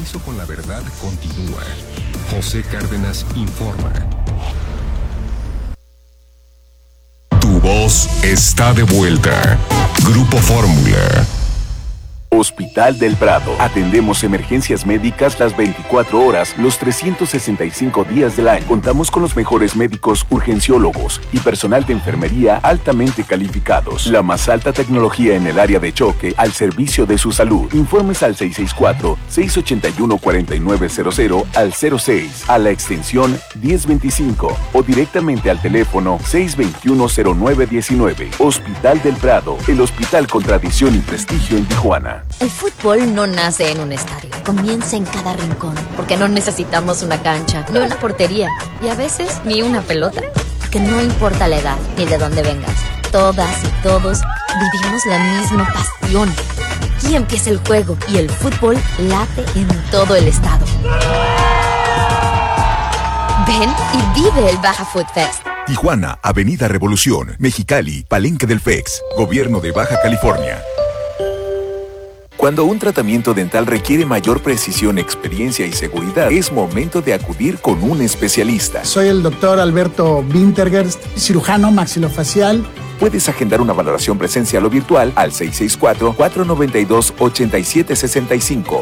compromiso con la verdad continúa. José Cárdenas informa. Tu voz está de vuelta. Grupo Fórmula. Hospital del Prado. Atendemos emergencias médicas las 24 horas, los 365 días del año. Contamos con los mejores médicos urgenciólogos y personal de enfermería altamente calificados. La más alta tecnología en el área de choque al servicio de su salud. Informes al 664-681-4900 al 06, a la extensión 1025 o directamente al teléfono 621-0919. Hospital del Prado, el hospital con tradición y prestigio en Tijuana. El fútbol no nace en un estadio, comienza en cada rincón, porque no necesitamos una cancha, ni una portería, y a veces ni una pelota, porque no importa la edad ni de dónde vengas, todas y todos vivimos la misma pasión. Aquí empieza el juego y el fútbol late en todo el estado. Ven y vive el Baja Food Fest. Tijuana, Avenida Revolución, Mexicali, Palenque del FEX, Gobierno de Baja California. Cuando un tratamiento dental requiere mayor precisión, experiencia y seguridad, es momento de acudir con un especialista. Soy el doctor Alberto Wintergerst, cirujano maxilofacial. Puedes agendar una valoración presencial o virtual al 664-492-8765.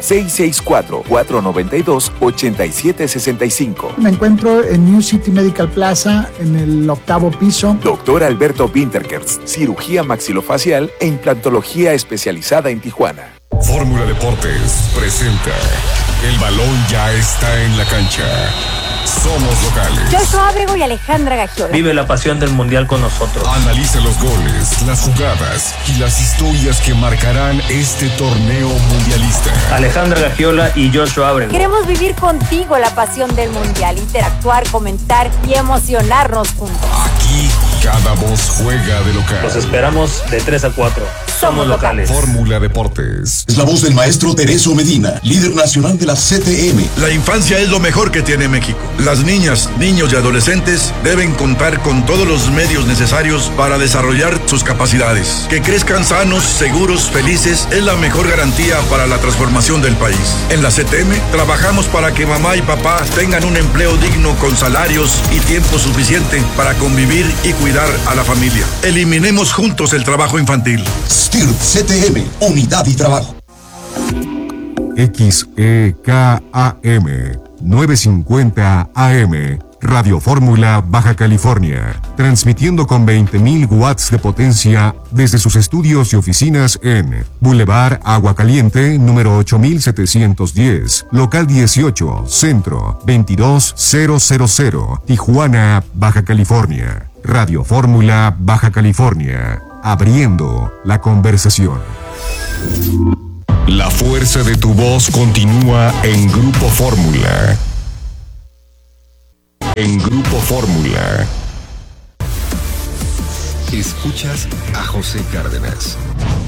664-492-8765. Me encuentro en New City Medical Plaza, en el 8º piso. Doctor Alberto Wintergerst, cirugía maxilofacial e implantología especializada en Tijuana. Fórmula Deportes presenta El balón ya está en la cancha. Somos locales. Joshua Ábrego y Alejandra Gagiola. Vive la pasión del mundial con nosotros. Analiza los goles, las jugadas y las historias que marcarán este torneo mundialista. Alejandra Gagiola y Joshua Ábrego. Queremos vivir contigo la pasión del mundial, interactuar, comentar y emocionarnos juntos. Aquí cada voz juega de local. Los esperamos de 3 a 4. Somos locales. Fórmula Deportes. Es la voz del maestro Teresio Medina, líder nacional de la CTM. La infancia es lo mejor que tiene México. Las niñas, niños y adolescentes deben contar con todos los medios necesarios para desarrollar sus capacidades. Que crezcan sanos, seguros, felices es la mejor garantía para la transformación del país. En la CTM trabajamos para que mamá y papá tengan un empleo digno con salarios y tiempo suficiente para convivir y cuidar a la familia. Eliminemos juntos el trabajo infantil. STIRT CTM, Unidad y Trabajo. XEKAM 950 AM, Radio Fórmula Baja California, transmitiendo con 20.000 watts de potencia desde sus estudios y oficinas en Boulevard Agua Caliente, número 8710, local 18, centro 22000, Tijuana, Baja California. Radio Fórmula Baja California, abriendo la conversación. La fuerza de tu voz continúa en Grupo Fórmula. En Grupo Fórmula. Escuchas a José Cárdenas.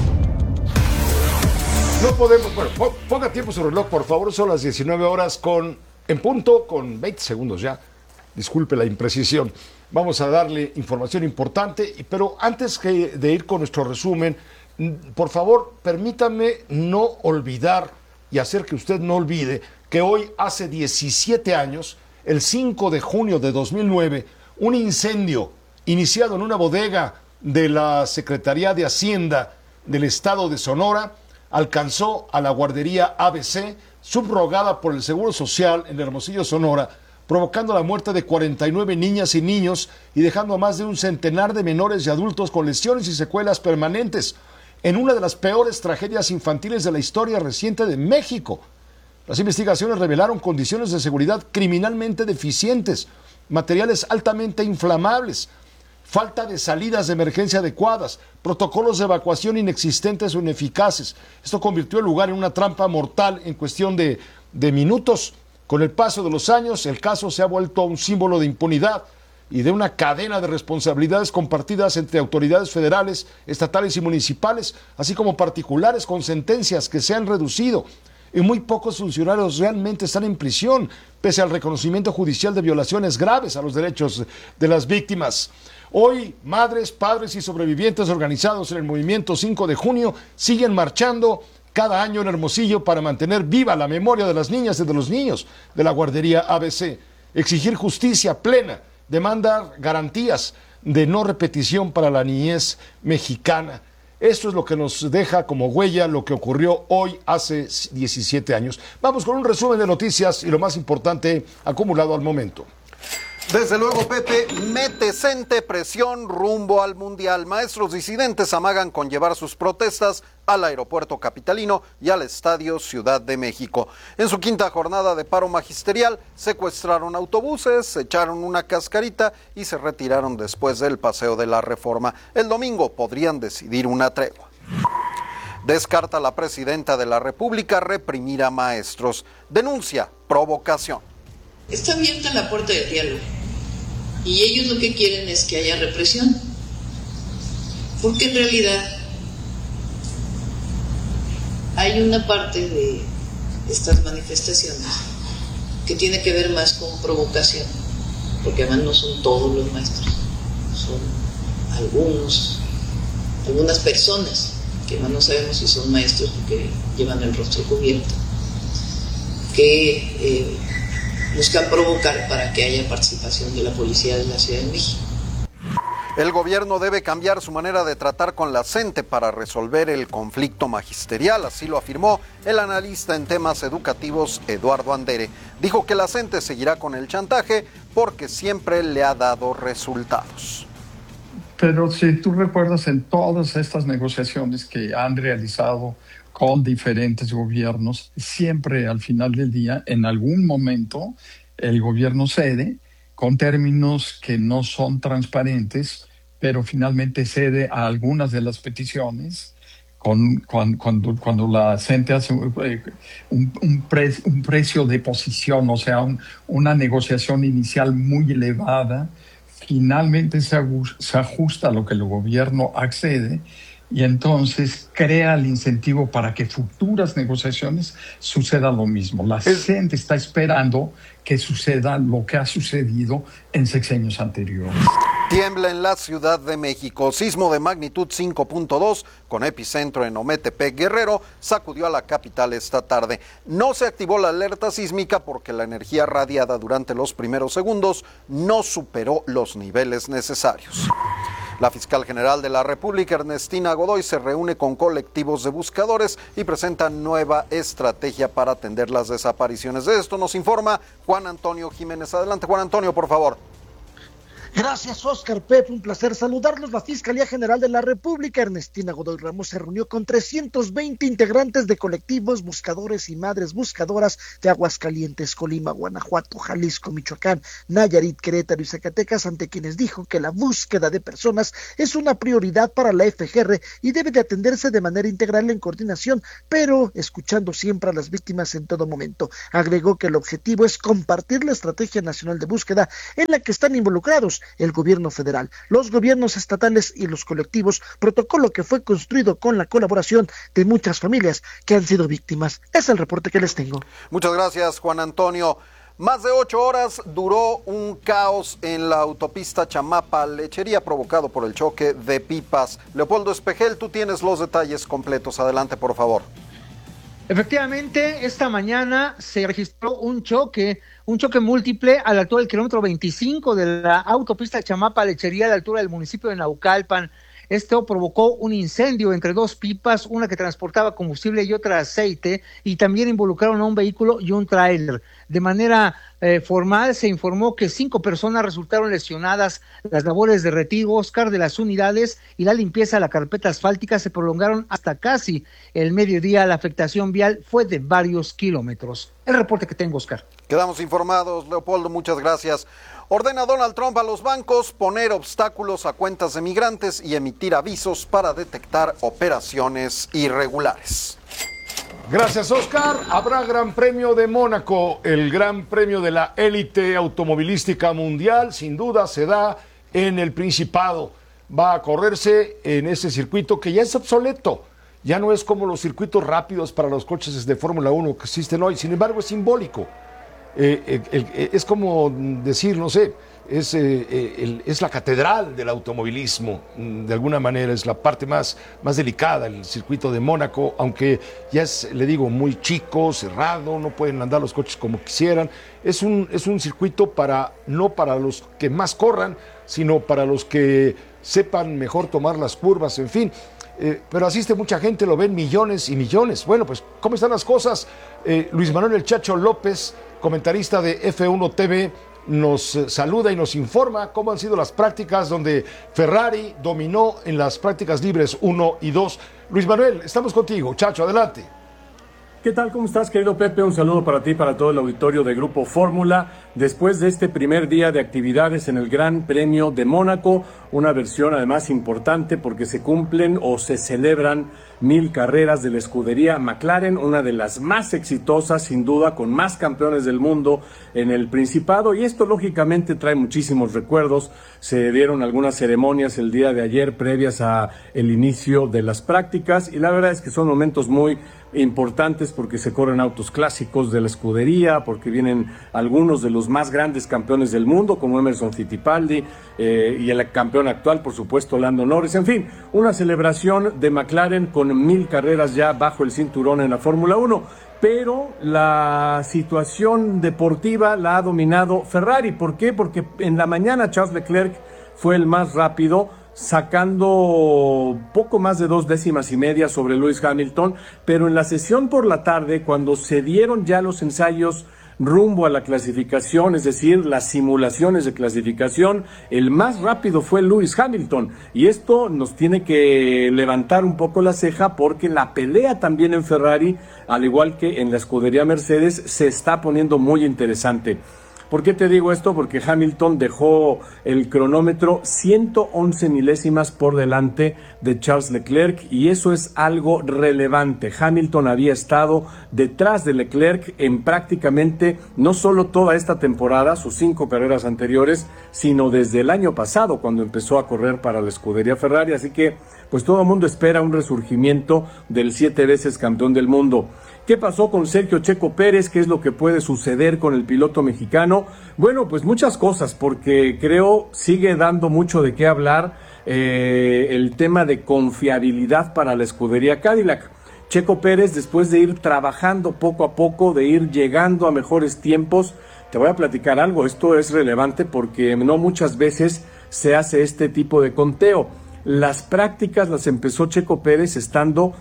No podemos, bueno, ponga tiempo su reloj, por favor, son las 19 horas en punto, con 20 segundos ya. Disculpe la imprecisión. Vamos a darle información importante, pero antes de ir con nuestro resumen, por favor, permítame no olvidar y hacer que usted no olvide que hoy, hace 17 años, el 5 de junio de 2009, un incendio iniciado en una bodega de la Secretaría de Hacienda del Estado de Sonora alcanzó a la guardería ABC, subrogada por el Seguro Social en Hermosillo, Sonora, provocando la muerte de 49 niñas y niños y dejando a más de un centenar de menores y adultos con lesiones y secuelas permanentes, en una de las peores tragedias infantiles de la historia reciente de México. Las investigaciones revelaron condiciones de seguridad criminalmente deficientes, materiales altamente inflamables, falta de salidas de emergencia adecuadas, protocolos de evacuación inexistentes o ineficaces. Esto convirtió el lugar en una trampa mortal en cuestión de minutos. Con el paso de los años, el caso se ha vuelto un símbolo de impunidad y de una cadena de responsabilidades compartidas entre autoridades federales, estatales y municipales, así como particulares con sentencias que se han reducido. Y muy pocos funcionarios realmente están en prisión, pese al reconocimiento judicial de violaciones graves a los derechos de las víctimas. Hoy, madres, padres y sobrevivientes organizados en el movimiento 5 de junio siguen marchando cada año en Hermosillo para mantener viva la memoria de las niñas y de los niños de la guardería ABC. Exigir justicia plena, demandar garantías de no repetición para la niñez mexicana. Esto es lo que nos deja como huella lo que ocurrió hoy hace 17 años. Vamos con un resumen de noticias y lo más importante acumulado al momento. Desde luego, Pepe, mete CENTE presión rumbo al Mundial. Maestros disidentes amagan con llevar sus protestas al aeropuerto capitalino y al Estadio Ciudad de México. En su quinta jornada de paro magisterial, secuestraron autobuses, echaron una cascarita y se retiraron después del paseo de la Reforma. El domingo podrían decidir una tregua. Descarta la presidenta de la República reprimir a maestros. Denuncia provocación. Está abierta la puerta del diálogo y ellos lo que quieren es que haya represión, porque en realidad hay una parte de estas manifestaciones que tiene que ver más con provocación, porque además no son todos los maestros, son algunas personas que además no sabemos si son maestros porque llevan el rostro cubierto, que buscan provocar para que haya participación de la policía de la Ciudad de México. El gobierno debe cambiar su manera de tratar con la CENTE para resolver el conflicto magisterial, así lo afirmó el analista en temas educativos Eduardo Andere. Dijo que la CENTE seguirá con el chantaje porque siempre le ha dado resultados. Pero si tú recuerdas, en todas estas negociaciones que han realizado con diferentes gobiernos, siempre al final del día, en algún momento, el gobierno cede con términos que no son transparentes, pero finalmente cede a algunas de las peticiones cuando la CENTE hace un precio de posición, o sea, una negociación inicial muy elevada, finalmente se ajusta a lo que el gobierno accede y entonces crea el incentivo para que futuras negociaciones suceda lo mismo. La CENTE está esperando que suceda lo que ha sucedido en sexenios anteriores. Tiembla en la Ciudad de México. Sismo de magnitud 5.2 con epicentro en Ometepec, Guerrero, sacudió a la capital esta tarde. No se activó la alerta sísmica porque la energía radiada durante los primeros segundos no superó los niveles necesarios. La fiscal general de la República, Ernestina Godoy, se reúne con colectivos de buscadores y presenta nueva estrategia para atender las desapariciones. De esto nos informa Juan Antonio Jiménez. Adelante, Juan Antonio, por favor. Gracias, Oscar Pepe, un placer saludarlos. La Fiscalía General de la República, Ernestina Godoy Ramos, se reunió con 320 integrantes de colectivos buscadores y madres buscadoras de Aguascalientes, Colima, Guanajuato, Jalisco, Michoacán, Nayarit, Querétaro y Zacatecas, ante quienes dijo que la búsqueda de personas es una prioridad para la FGR y debe de atenderse de manera integral en coordinación, pero escuchando siempre a las víctimas en todo momento. Agregó que el objetivo es compartir la Estrategia Nacional de Búsqueda en la que están involucrados el gobierno federal, los gobiernos estatales y los colectivos, protocolo que fue construido con la colaboración de muchas familias que han sido víctimas. Es el reporte que les tengo. Muchas gracias, Juan Antonio. Más de 8 horas duró un caos en la autopista Chamapa-Lechería provocado por el choque de pipas. Leopoldo Espejel, tú tienes los detalles completos. Adelante, por favor. Efectivamente, esta mañana se registró un choque múltiple a la altura del kilómetro 25 de la autopista Chamapa-Lechería a la altura del municipio de Naucalpan. Esto provocó un incendio entre dos pipas, una que transportaba combustible y otra aceite, y también involucraron a un vehículo y un tráiler. De manera formal se informó que 5 personas resultaron lesionadas. Las labores de retiro, Oscar, de las unidades y la limpieza de la carpeta asfáltica se prolongaron hasta casi el mediodía. La afectación vial fue de varios kilómetros. El reporte que tengo, Oscar. Quedamos informados, Leopoldo, muchas gracias. Ordena Donald Trump a los bancos poner obstáculos a cuentas de migrantes y emitir avisos para detectar operaciones irregulares. Gracias, Oscar. Habrá Gran Premio de Mónaco, el Gran Premio de la élite automovilística mundial. Sin duda se da en el Principado. Va a correrse en ese circuito que ya es obsoleto. Ya no es como los circuitos rápidos para los coches de Fórmula 1 que existen hoy. Sin embargo, es simbólico. Es como decir, no sé, es la catedral del automovilismo, de alguna manera, es la parte más delicada, el circuito de Mónaco, aunque ya es, le digo, muy chico, cerrado, no pueden andar los coches como quisieran. Es un circuito no para los que más corran, sino para los que sepan mejor tomar las curvas, en fin. Pero asiste mucha gente, lo ven millones y millones. Bueno, pues, ¿cómo están las cosas? Luis Manuel El Chacho López, comentarista de F1 TV, nos saluda y nos informa cómo han sido las prácticas donde Ferrari dominó en las prácticas libres 1 y 2. Luis Manuel, estamos contigo. Chacho, adelante. ¿Qué tal? ¿Cómo estás, querido Pepe? Un saludo para ti y para todo el auditorio de Grupo Fórmula. Después de este primer día de actividades en el Gran Premio de Mónaco, una versión además importante porque se cumplen o se celebran 1000 carreras de la escudería McLaren, una de las más exitosas, sin duda, con más campeones del mundo en el Principado, y esto lógicamente trae muchísimos recuerdos. Se dieron algunas ceremonias el día de ayer previas a el inicio de las prácticas, y la verdad es que son momentos muy importantes porque se corren autos clásicos de la escudería, porque vienen algunos de los más grandes campeones del mundo como Emerson Fittipaldi y el campeón actual, por supuesto, Lando Norris. En fin, una celebración de McLaren con 1000 carreras ya bajo el cinturón en la Fórmula 1, pero la situación deportiva la ha dominado Ferrari. ¿Por qué? Porque en la mañana Charles Leclerc fue el más rápido, sacando poco más de 2 décimas y media sobre Lewis Hamilton, pero en la sesión por la tarde, cuando se dieron ya los ensayos rumbo a la clasificación, es decir, las simulaciones de clasificación, el más rápido fue Lewis Hamilton, y esto nos tiene que levantar un poco la ceja porque la pelea también en Ferrari, al igual que en la escudería Mercedes, se está poniendo muy interesante. ¿Por qué te digo esto? Porque Hamilton dejó el cronómetro 111 milésimas por delante de Charles Leclerc, y eso es algo relevante. Hamilton había estado detrás de Leclerc en prácticamente no solo toda esta temporada, sus 5 carreras anteriores, sino desde el año pasado cuando empezó a correr para la escudería Ferrari. Así que pues todo el mundo espera un resurgimiento del 7 veces campeón del mundo. ¿Qué pasó con Sergio Checo Pérez? ¿Qué es lo que puede suceder con el piloto mexicano? Bueno, pues muchas cosas, porque creo sigue dando mucho de qué hablar el tema de confiabilidad para la escudería Cadillac. Checo Pérez, después de ir trabajando poco a poco, de ir llegando a mejores tiempos, te voy a platicar algo, esto es relevante porque no muchas veces se hace este tipo de conteo. Las prácticas las empezó Checo Pérez estando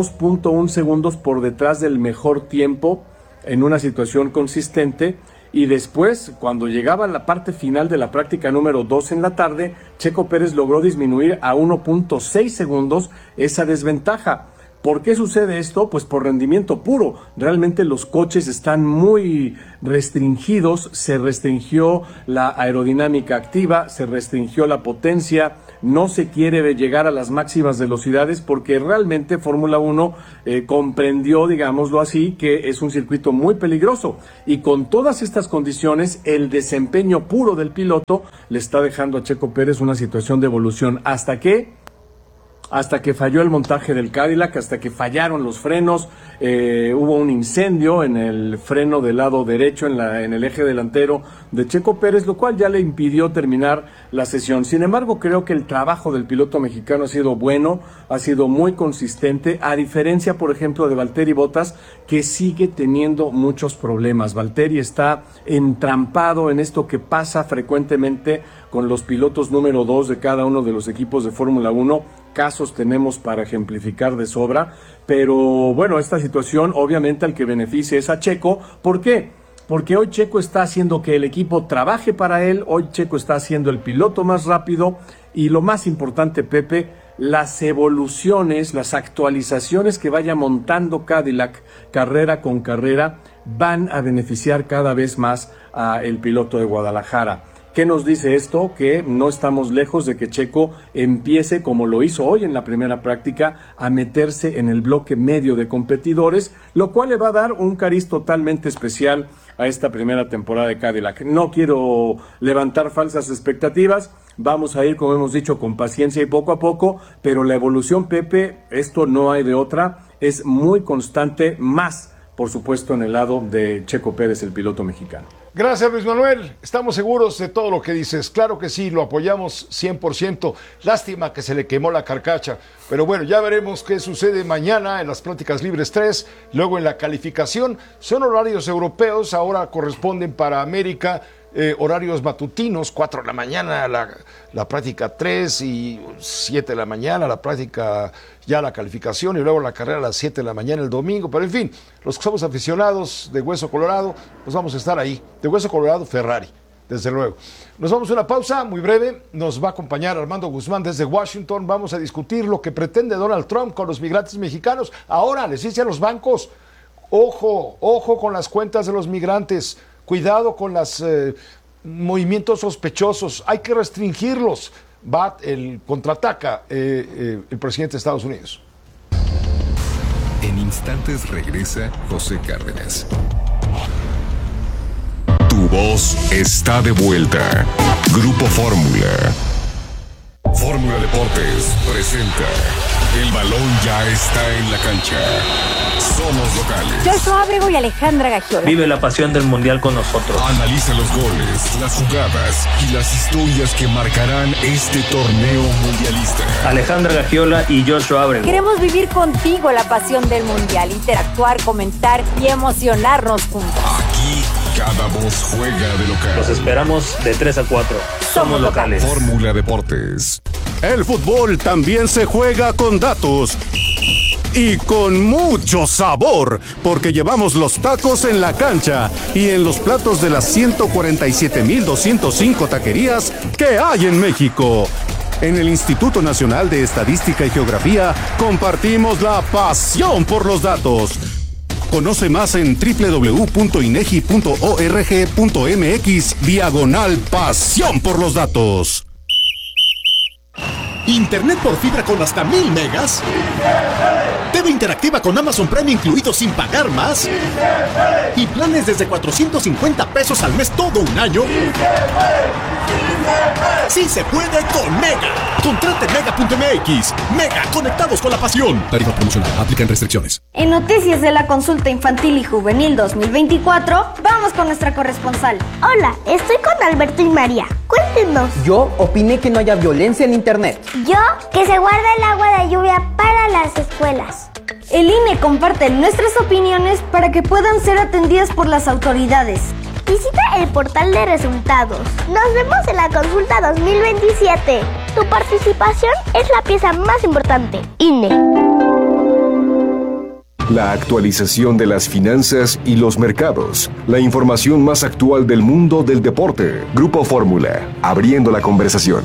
2.1 segundos por detrás del mejor tiempo en una situación consistente, y después, cuando llegaba a la parte final de la práctica número 2 en la tarde, Checo Pérez logró disminuir a 1.6 segundos esa desventaja. ¿Por qué sucede esto? Pues por rendimiento puro. Realmente los coches están muy restringidos, se restringió la aerodinámica activa, se restringió la potencia, no se quiere llegar a las máximas velocidades porque realmente Fórmula 1 comprendió, digámoslo así, que es un circuito muy peligroso, y con todas estas condiciones el desempeño puro del piloto le está dejando a Checo Pérez una situación de evolución. ¿Hasta qué? Hasta que falló el montaje del Cadillac, hasta que fallaron los frenos, hubo un incendio en el freno del lado derecho, en el eje delantero de Checo Pérez, lo cual ya le impidió terminar la sesión. Sin embargo, creo que el trabajo del piloto mexicano ha sido bueno, ha sido muy consistente, a diferencia, por ejemplo, de Valtteri Bottas, que sigue teniendo muchos problemas. Valtteri está entrampado en esto que pasa frecuentemente con los pilotos número 2 de cada uno de los equipos de Fórmula 1, casos tenemos para ejemplificar de sobra, pero bueno, esta situación obviamente al que beneficia es a Checo. ¿Por qué? Porque hoy Checo está haciendo que el equipo trabaje para él, hoy Checo está haciendo el piloto más rápido, y lo más importante, Pepe, las evoluciones, las actualizaciones que vaya montando Cadillac carrera con carrera van a beneficiar cada vez más al piloto de Guadalajara. ¿Qué nos dice esto? Que no estamos lejos de que Checo empiece, como lo hizo hoy en la primera práctica, a meterse en el bloque medio de competidores, lo cual le va a dar un cariz totalmente especial a esta primera temporada de Cadillac. No quiero levantar falsas expectativas, vamos a ir, como hemos dicho, con paciencia y poco a poco, pero la evolución, Pepe, esto no hay de otra, es muy constante, más por supuesto en el lado de Checo Pérez, el piloto mexicano. Gracias, Luis Manuel. Estamos seguros de todo lo que dices. Claro que sí, lo apoyamos 100%. Lástima que se le quemó la carcacha. Pero bueno, ya veremos qué sucede mañana en las Pláticas Libres 3. Luego en la calificación. Son horarios europeos, ahora corresponden para América. Horarios matutinos, 4 de la mañana la práctica 3 y 7 de la mañana la práctica, ya la calificación, y luego la carrera a las 7 de la mañana el domingo. Pero en fin, los que somos aficionados de Hueso Colorado, pues vamos a estar ahí. De Hueso Colorado, Ferrari, desde luego. Nos vamos a una pausa muy breve. Nos va a acompañar Armando Guzmán desde Washington. Vamos a discutir lo que pretende Donald Trump con los migrantes mexicanos. Ahora les dice a los bancos: ojo con las cuentas de los migrantes. Cuidado con los movimientos sospechosos, hay que restringirlos. Contraataca el presidente de Estados Unidos. En instantes regresa José Cárdenas. Tu voz está de vuelta. Grupo Fórmula. Fórmula Deportes presenta: el balón ya está en la cancha. Somos locales. Joshua Ábrego y Alejandra Gagiola. Vive la pasión del Mundial con nosotros. Analiza los goles, las jugadas y las historias que marcarán este torneo mundialista. Alejandra Gagiola y Joshua Ábrego. Queremos vivir contigo la pasión del Mundial, interactuar, comentar y emocionarnos juntos. Aquí cada voz juega de local. Los esperamos de 3 a 4. Somos locales. Fórmula Deportes. El fútbol también se juega con datos. Y con mucho sabor, porque llevamos los tacos en la cancha y en los platos de las 147,205 taquerías que hay en México. En el Instituto Nacional de Estadística y Geografía compartimos la pasión por los datos. Conoce más en www.inegi.org.mx/pasión por los datos. ¿Internet por fibra con hasta 1000 megas? ¿TV interactiva con Amazon Prime incluido sin pagar más? ¿Y planes desde 450 pesos al mes todo un año? ¡Sí se puede con Mega! Contrate Mega.mx. Mega, conectados con la pasión. Tarifa promocional, aplican restricciones. En Noticias de la Consulta Infantil y Juvenil 2024, vamos con nuestra corresponsal. Hola, estoy con Alberto y María. Cuéntenos. Yo opiné que no haya violencia en internet. Yo, que se guarda el agua de lluvia para las escuelas. El INE comparte nuestras opiniones para que puedan ser atendidas por las autoridades. Visita el portal de resultados. Nos vemos en la consulta 2027. Tu participación es la pieza más importante. INE. La actualización de las finanzas y los mercados. La información más actual del mundo del deporte. Grupo Fórmula, abriendo la conversación.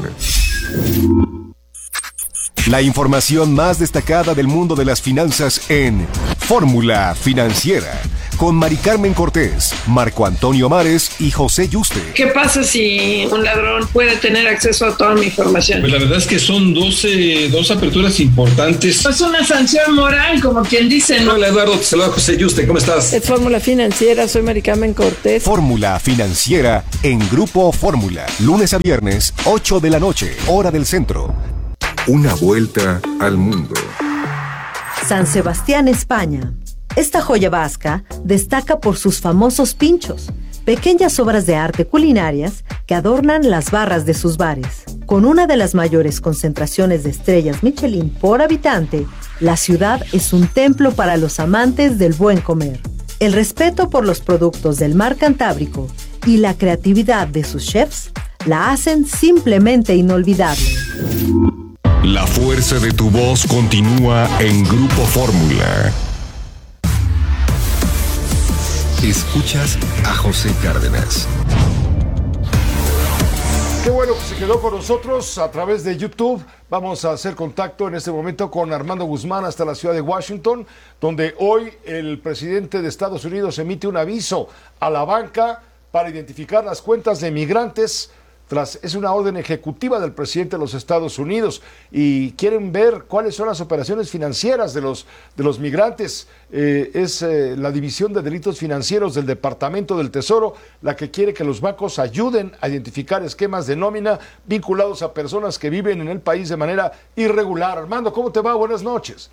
La información más destacada del mundo de las finanzas en Fórmula Financiera, con Mari Carmen Cortés, Marco Antonio Mares y José Yuste. ¿Qué pasa si un ladrón puede tener acceso a toda mi información? Pues la verdad es que son dos aperturas importantes. Es una sanción moral, como quien dice, ¿no? Hola Eduardo, te saluda José Yuste, ¿cómo estás? Es Fórmula Financiera, soy Mari Carmen Cortés. Fórmula Financiera en Grupo Fórmula, lunes a viernes, 8 de la noche, hora del centro. Una vuelta al mundo. San Sebastián, España. Esta joya vasca destaca por sus famosos pinchos, pequeñas obras de arte culinarias que adornan las barras de sus bares. Con una de las mayores concentraciones de estrellas Michelin por habitante, la ciudad es un templo para los amantes del buen comer. El respeto por los productos del mar Cantábrico y la creatividad de sus chefs la hacen simplemente inolvidable. La fuerza de tu voz continúa en Grupo Fórmula. Escuchas a José Cárdenas. Qué bueno que se quedó con nosotros a través de YouTube. Vamos a hacer contacto en este momento con Armando Guzmán hasta la ciudad de Washington, donde hoy el presidente de Estados Unidos emite un aviso a la banca para identificar las cuentas de migrantes. Es una orden ejecutiva del presidente de los Estados Unidos y quieren ver cuáles son las operaciones financieras de los migrantes. La División de Delitos Financieros del Departamento del Tesoro la que quiere que los bancos ayuden a identificar esquemas de nómina vinculados a personas que viven en el país de manera irregular. Armando, ¿cómo te va? Buenas noches.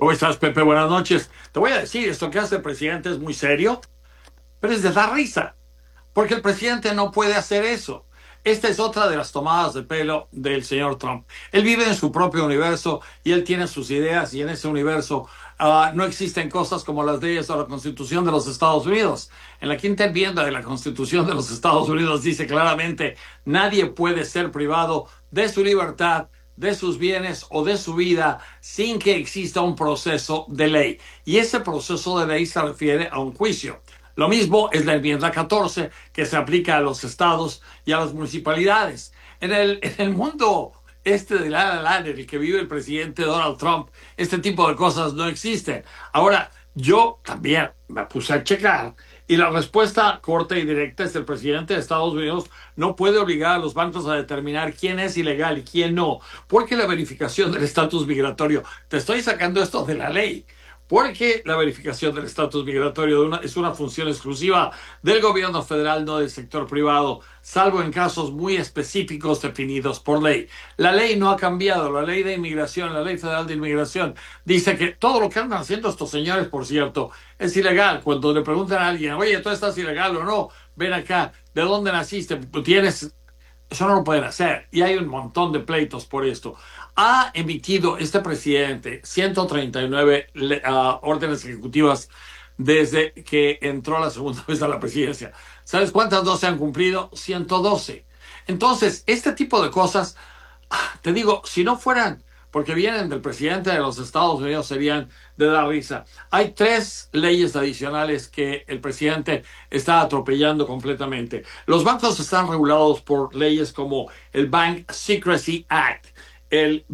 ¿Cómo estás, Pepe? Buenas noches. Te voy a decir, esto que hace el presidente es muy serio, pero es de dar risa, porque el presidente no puede hacer eso. Esta es otra de las tomadas de pelo del señor Trump. Él vive en su propio universo y él tiene sus ideas, y en ese universo no existen cosas como las leyes o la Constitución de los Estados Unidos. En la quinta enmienda de la Constitución de los Estados Unidos dice claramente: nadie puede ser privado de su libertad, de sus bienes o de su vida sin que exista un proceso de ley. Y ese proceso de ley se refiere a un juicio. Lo mismo es la enmienda 14, que se aplica a los estados y a las municipalidades. En el mundo de la en el que vive el presidente Donald Trump, este tipo de cosas no existen. Ahora, yo también me puse a checar, y la respuesta corta y directa es: el presidente de Estados Unidos no puede obligar a los bancos a determinar quién es ilegal y quién no, porque la verificación del estatus migratorio, te estoy sacando esto de la ley, porque la verificación del estatus migratorio es una función exclusiva del gobierno federal, no del sector privado, salvo en casos muy específicos definidos por ley. La ley no ha cambiado. La ley de inmigración, la ley federal de inmigración, dice que todo lo que andan haciendo estos señores, por cierto, es ilegal. Cuando le preguntan a alguien: oye, ¿tú estás ilegal o no? Ven acá, ¿de dónde naciste? ¿Tienes...? Eso no lo pueden hacer, y hay un montón de pleitos por esto. Ha emitido este presidente 139 órdenes ejecutivas desde que entró la segunda vez a la presidencia. ¿Sabes cuántas no se han cumplido? 112. Entonces, este tipo de cosas, te digo, si no fueran porque vienen del presidente de los Estados Unidos, serían de dar risa. Hay 3 leyes adicionales que el presidente está atropellando completamente. Los bancos están regulados por leyes como el Bank Secrecy Act, el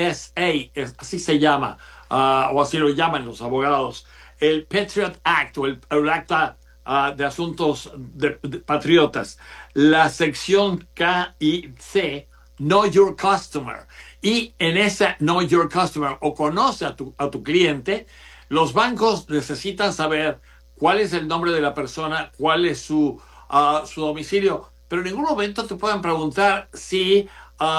BSA, así se llama, o así lo llaman los abogados, el Patriot Act, o el Acta de Asuntos de Patriotas, la sección K y C, Know Your Customer. Y en esa Know Your Customer, o conoce a tu cliente, los bancos necesitan saber cuál es el nombre de la persona, cuál es su domicilio, pero en ningún momento te pueden preguntar si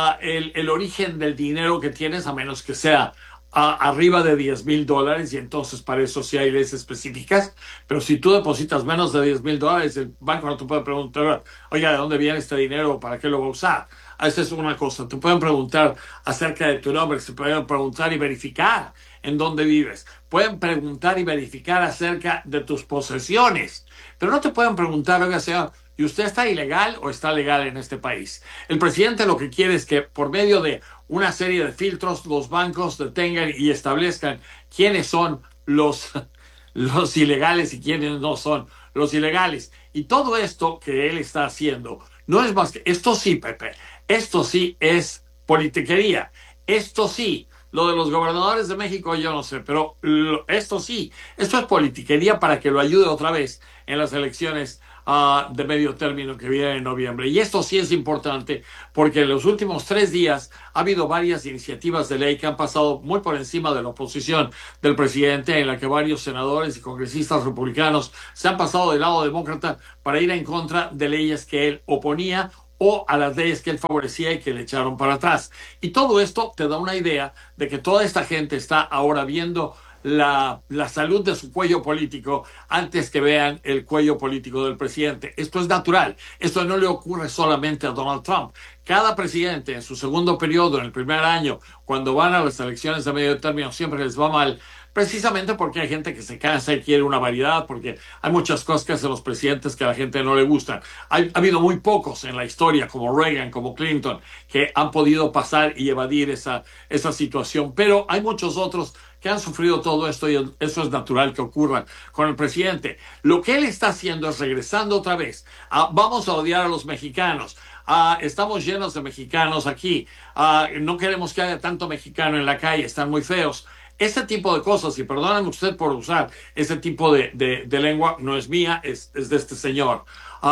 el origen del dinero que tienes, a menos que sea arriba de $10,000, y entonces para eso sí hay leyes específicas. Pero si tú depositas menos de $10,000, el banco no te puede preguntar: oiga, ¿de dónde viene este dinero? ¿Para qué lo va a usar? Esa es una cosa. Te pueden preguntar acerca de tu nombre, se pueden preguntar y verificar en dónde vives, pueden preguntar y verificar acerca de tus posesiones, pero no te pueden preguntar: oiga, señor, ¿y usted está ilegal o está legal en este país? El presidente lo que quiere es que, por medio de una serie de filtros, los bancos detengan y establezcan quiénes son los ilegales y quiénes no son los ilegales. Y todo esto que él está haciendo no es más que... Esto sí, Pepe, esto sí es politiquería. Esto sí, lo de los gobernadores de México yo no sé, pero esto sí, esto es politiquería para que lo ayude otra vez en las elecciones de medio término que viene en noviembre. Y esto sí es importante, porque en los últimos 3 días ha habido varias iniciativas de ley que han pasado muy por encima de la oposición del presidente, en la que varios senadores y congresistas republicanos se han pasado del lado demócrata para ir en contra de leyes que él oponía o a las leyes que él favorecía y que le echaron para atrás. Y todo esto te da una idea de que toda esta gente está ahora viendo la salud de su cuello político antes que vean el cuello político del presidente. Esto es natural. Esto no le ocurre solamente a Donald Trump. Cada presidente en su segundo periodo, en el primer año, cuando van a las elecciones de medio término, siempre les va mal, precisamente porque hay gente que se cansa y quiere una variedad, porque hay muchas cosas que hacen los presidentes que a la gente no le gustan. Ha habido muy pocos en la historia, como Reagan, como Clinton, que han podido pasar y evadir esa situación, pero hay muchos otros que han sufrido todo esto, y eso es natural que ocurra con el presidente. Lo que él está haciendo es regresando otra vez. Vamos a odiar a los mexicanos. Estamos llenos de mexicanos aquí. No queremos que haya tanto mexicano en la calle, están muy feos. Ese tipo de cosas, y perdóname usted por usar ese tipo de lengua, no es mía, es de este señor.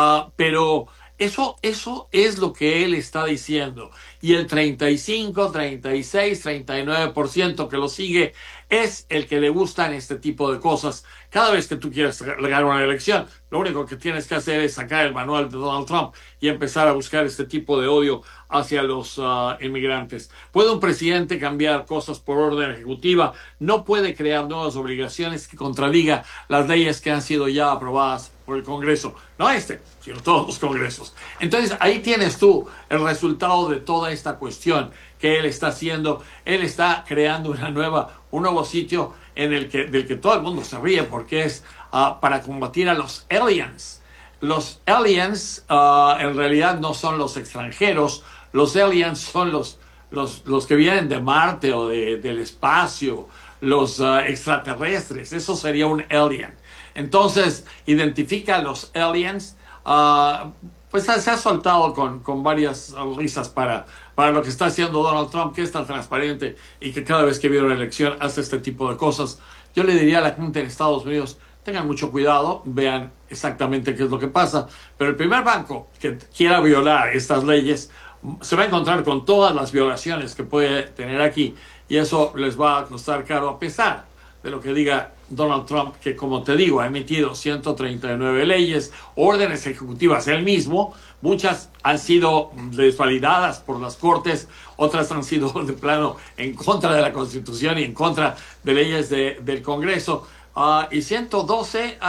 Pero eso es lo que él está diciendo. Y el 35, 36, 39% que lo sigue es el que le gustan este tipo de cosas. Cada vez que tú quieres ganar una elección, lo único que tienes que hacer es sacar el manual de Donald Trump y empezar a buscar este tipo de odio hacia los inmigrantes. ¿Puede un presidente cambiar cosas por orden ejecutiva? No puede crear nuevas obligaciones que contradiga las leyes que han sido ya aprobadas por el Congreso. No sino todos los congresos. Entonces, ahí tienes tú el resultado de toda esta cuestión que él está haciendo. Él está creando un nuevo sitio del que todo el mundo se ríe, porque es para combatir a los aliens. Los aliens en realidad no son los extranjeros. Los aliens son los que vienen de Marte o del espacio, los extraterrestres. Eso sería un alien. Entonces, identifica a los aliens. Pues se ha soltado con varias risas para lo que está haciendo Donald Trump, que es tan transparente y que cada vez que viene una elección hace este tipo de cosas. Yo le diría a la gente en Estados Unidos, tengan mucho cuidado, vean exactamente qué es lo que pasa, pero el primer banco que quiera violar estas leyes se va a encontrar con todas las violaciones que puede tener aquí, y eso les va a costar caro, a pesar de lo que diga Donald Trump, que, como te digo, ha emitido 139 leyes, órdenes ejecutivas él mismo. Muchas han sido desvalidadas por las cortes, otras han sido de plano en contra de la Constitución y en contra de leyes del Congreso, y 112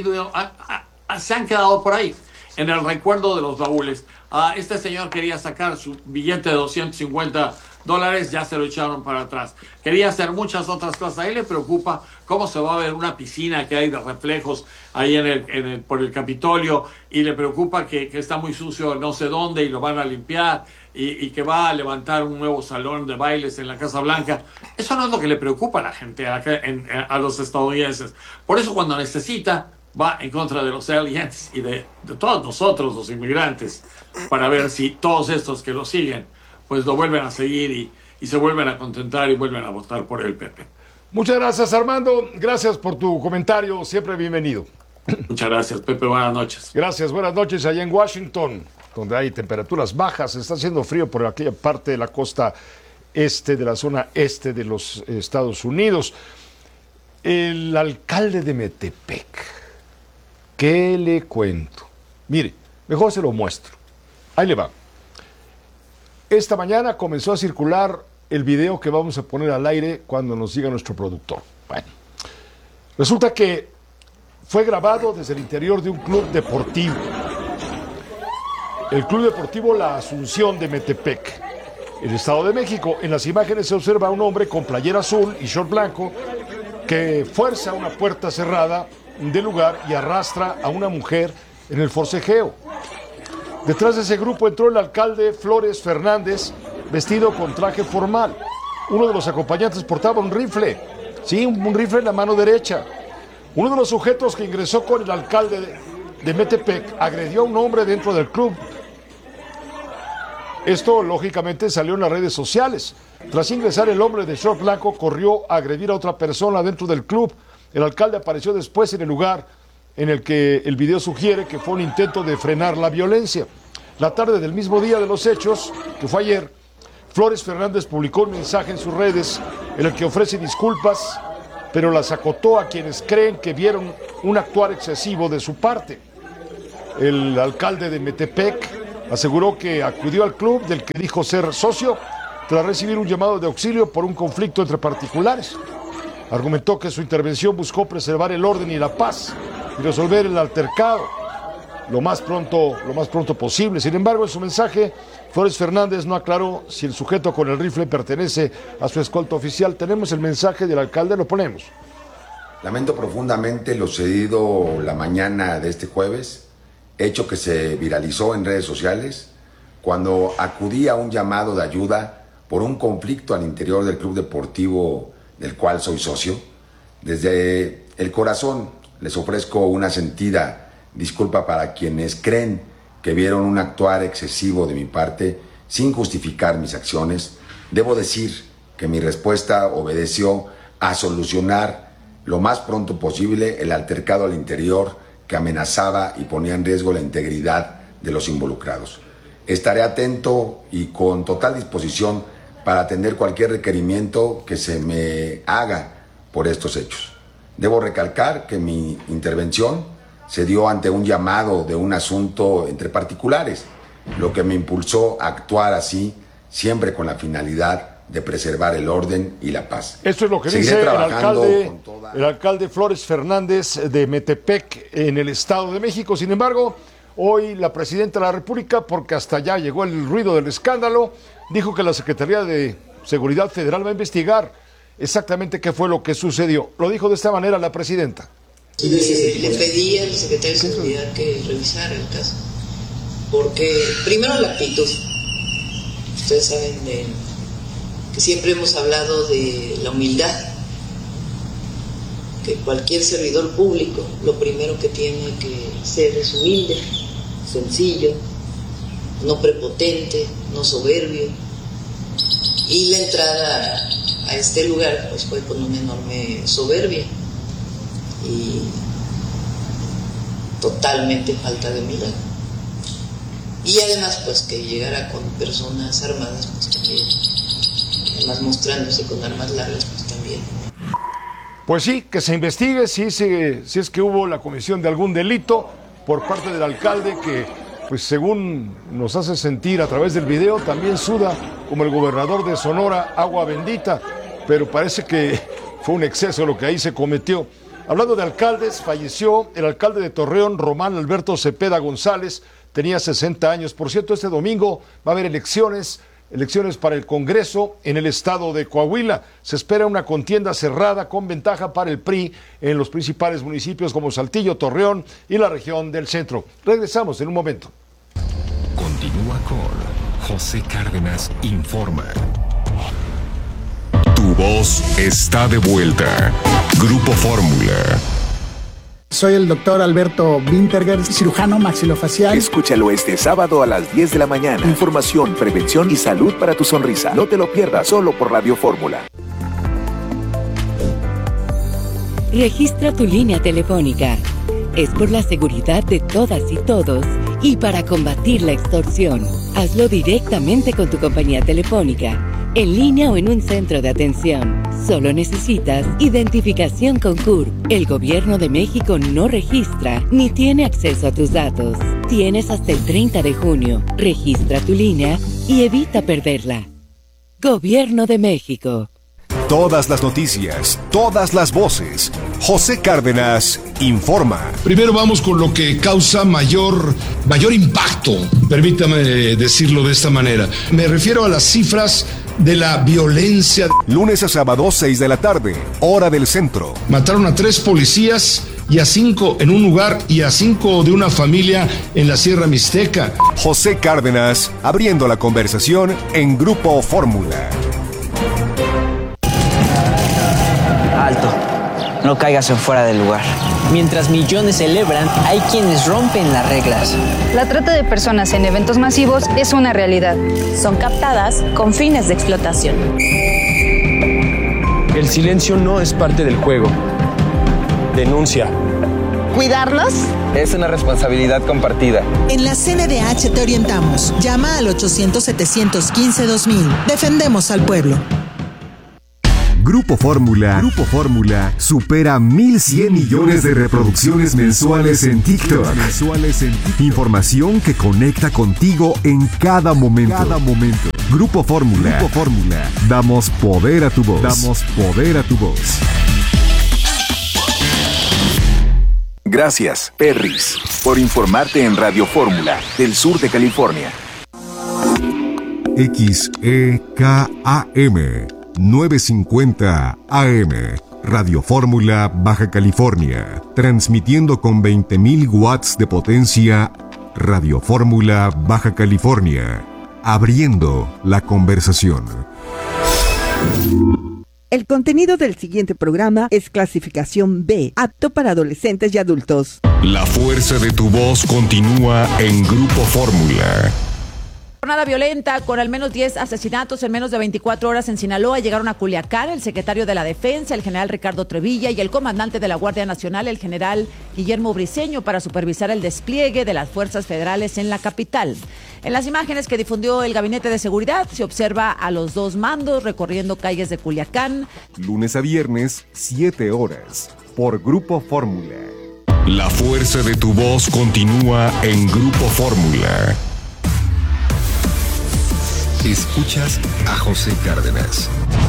se han quedado por ahí, en el recuerdo de los baúles. Este señor quería sacar su billete de $250, ya se lo echaron para atrás. Quería hacer muchas otras cosas. A él le preocupa cómo se va a ver una piscina que hay de reflejos ahí por el Capitolio, y le preocupa que está muy sucio no sé dónde y lo van a limpiar, y que va a levantar un nuevo salón de bailes en la Casa Blanca. Eso no es lo que le preocupa a la gente, a los estadounidenses. Por eso, cuando necesita, va en contra de los aliens y de todos nosotros, los inmigrantes, para ver si todos estos que lo siguen pues lo vuelven a seguir y se vuelven a contentar y vuelven a votar por el Pepe. Muchas gracias, Armando. Gracias por tu comentario. Siempre bienvenido. Muchas gracias, Pepe. Buenas noches. Gracias. Buenas noches allá en Washington, donde hay temperaturas bajas. Está haciendo frío por aquella parte de la costa este, de la zona este de los Estados Unidos. El alcalde de Metepec. ¿Qué le cuento? Mire, mejor se lo muestro. Ahí le va. Esta mañana comenzó a circular el video que vamos a poner al aire cuando nos diga nuestro productor. Bueno, resulta que fue grabado desde el interior de un club deportivo. El Club Deportivo La Asunción de Metepec, el Estado de México. En las imágenes se observa a un hombre con playera azul y short blanco que fuerza una puerta cerrada del lugar y arrastra a una mujer en el forcejeo. Detrás de ese grupo entró el alcalde Flores Fernández, vestido con traje formal. Uno de los acompañantes portaba un rifle, sí, un rifle en la mano derecha. Uno de los sujetos que ingresó con el alcalde de Metepec agredió a un hombre dentro del club. Esto, lógicamente, salió en las redes sociales. Tras ingresar, el hombre de short blanco corrió a agredir a otra persona dentro del club. El alcalde apareció después en el lugar en el que el video sugiere que fue un intento de frenar la violencia. La tarde del mismo día de los hechos, que fue ayer, Flores Fernández publicó un mensaje en sus redes en el que ofrece disculpas, pero las acotó a quienes creen que vieron un actuar excesivo de su parte. El alcalde de Metepec aseguró que acudió al club del que dijo ser socio tras recibir un llamado de auxilio por un conflicto entre particulares. Argumentó que su intervención buscó preservar el orden y la paz y resolver el altercado lo más pronto posible. Sin embargo, en su mensaje, Flores Fernández no aclaró si el sujeto con el rifle pertenece a su escolta oficial. Tenemos el mensaje del alcalde, lo ponemos. Lamento profundamente lo sucedido la mañana de este jueves, hecho que se viralizó en redes sociales, cuando acudí a un llamado de ayuda por un conflicto al interior del club deportivo del cual soy socio. Desde el corazón les ofrezco una sentida disculpa para quienes creen que vieron un actuar excesivo de mi parte sin justificar mis acciones. Debo decir que mi respuesta obedeció a solucionar lo más pronto posible el altercado al interior que amenazaba y ponía en riesgo la integridad de los involucrados. Estaré atento y con total disposición para atender cualquier requerimiento que se me haga por estos hechos. Debo recalcar que mi intervención se dio ante un llamado de un asunto entre particulares, lo que me impulsó a actuar así, siempre con la finalidad de preservar el orden y la paz. Esto es lo que Seguiré dice trabajando el alcalde Flores Fernández de Metepec en el Estado de México. Sin embargo, hoy la presidenta de la República, porque hasta allá llegó el ruido del escándalo, dijo que la Secretaría de Seguridad Federal va a investigar exactamente qué fue lo que sucedió. Lo dijo de esta manera la presidenta. Le pedí al secretario de Seguridad que revisara el caso, porque primero la actitud. Ustedes saben que siempre hemos hablado de la humildad, que cualquier servidor público lo primero que tiene que ser es humilde, sencillo, no prepotente, no soberbio. Y la entrada a este lugar pues fue con una enorme soberbia y totalmente falta de humildad. Y además pues que llegara con personas armadas pues también, además mostrándose con armas largas pues también. Pues sí, que se investigue si es que hubo la comisión de algún delito por parte del alcalde que, pues según nos hace sentir a través del video, también suda como el gobernador de Sonora, agua bendita, pero parece que fue un exceso lo que ahí se cometió. Hablando de alcaldes, falleció el alcalde de Torreón, Román Alberto Cepeda González, tenía 60 años. Por cierto, este domingo va a haber elecciones para el Congreso en el estado de Coahuila. Se espera una contienda cerrada con ventaja para el PRI en los principales municipios como Saltillo, Torreón y la región del centro. Regresamos en un momento. Continúa con José Cárdenas Informa. Tu voz está de vuelta. Grupo Fórmula. Soy el doctor Alberto Winterger, cirujano maxilofacial. Escúchalo este sábado a las 10 de la mañana. Información, prevención y salud para tu sonrisa. No te lo pierdas, solo por Radio Fórmula. Registra tu línea telefónica. Es por la seguridad de todas y todos y para combatir la extorsión. Hazlo directamente con tu compañía telefónica, en línea o en un centro de atención. Solo necesitas identificación con CURP. El Gobierno de México no registra ni tiene acceso a tus datos. Tienes hasta el 30 de junio. Registra tu línea y evita perderla. Gobierno de México. Todas las noticias, todas las voces. José Cárdenas informa. Primero vamos con lo que causa mayor impacto, permítame decirlo de esta manera. Me refiero a las cifras de la violencia. Lunes a sábado, 6 de la tarde, hora del centro. Mataron a 3 policías y a 5 en un lugar y a 5 de una familia en la Sierra Mixteca. José Cárdenas abriendo la conversación en Grupo Fórmula. Alto, no caigas en fuera del lugar. Mientras millones celebran, hay quienes rompen las reglas. La trata de personas en eventos masivos es una realidad. Son captadas con fines de explotación. El silencio no es parte del juego. Denuncia. ¿Cuidarnos? Es una responsabilidad compartida. En la CNDH te orientamos. Llama al 800-715-2000. Defendemos al pueblo. Grupo Fórmula supera 1.100 millones de reproducciones mensuales en TikTok. Información que conecta contigo en cada momento. Grupo Fórmula. Damos poder a tu voz. Gracias, Perris, por informarte en Radio Fórmula del sur de California. XEKAM 950 AM, Radio Fórmula, Baja California, transmitiendo con 20.000 watts de potencia. Radio Fórmula, Baja California, abriendo la conversación. El contenido del siguiente programa es clasificación B, apto para adolescentes y adultos. La fuerza de tu voz continúa en Grupo Fórmula. jornada violenta con al menos 10 asesinatos en menos de 24 horas en Sinaloa. Llegaron a Culiacán el secretario de la Defensa, el general Ricardo Trevilla, y el comandante de la Guardia Nacional, el general Guillermo Briceño, para supervisar el despliegue de las fuerzas federales en la capital. En las imágenes que difundió el Gabinete de Seguridad se observa a los dos mandos recorriendo calles de Culiacán. Lunes a viernes, 7 horas, por Grupo Fórmula. La fuerza de tu voz continúa en Grupo Fórmula. Escuchas a José Cárdenas.